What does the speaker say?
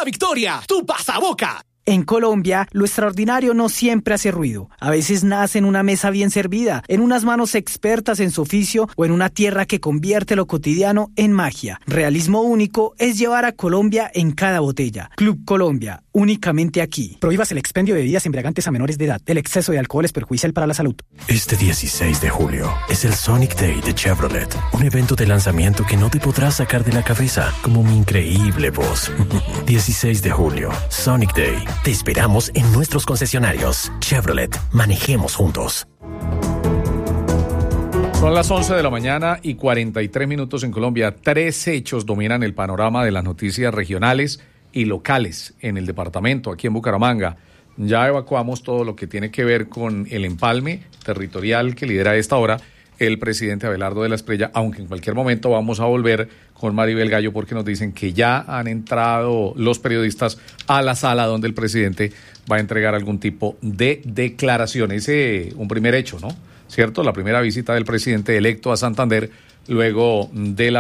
la victoria. Tu pasaboca. En Colombia, lo extraordinario no siempre hace ruido. A veces nace en una mesa bien servida, en unas manos expertas en su oficio o en una tierra que convierte lo cotidiano en magia. Realismo único es llevar a Colombia en cada botella. Club Colombia, únicamente aquí. Prohíbas el expendio de bebidas embriagantes a menores de edad. El exceso de alcohol es perjudicial para la salud. Este 16 de julio es el Sonic Day de Chevrolet. Un evento de lanzamiento que no te podrás sacar de la cabeza, como mi increíble voz. 16 de julio, Sonic Day. Te esperamos en nuestros concesionarios. Chevrolet, manejemos juntos. Son las 11 de la mañana y 43 minutos en Colombia. 3 hechos dominan el panorama de las noticias regionales y locales en el departamento, aquí en Bucaramanga. Ya evacuamos todo lo que tiene que ver con el empalme territorial que lidera a esta hora el presidente Abelardo de la Espriella, aunque en cualquier momento vamos a volver con Maribel Gallo porque nos dicen que ya han entrado los periodistas a la sala donde el presidente va a entregar algún tipo de declaración. Ese un primer hecho, ¿no? ¿Cierto? La primera visita del presidente electo a Santander luego de la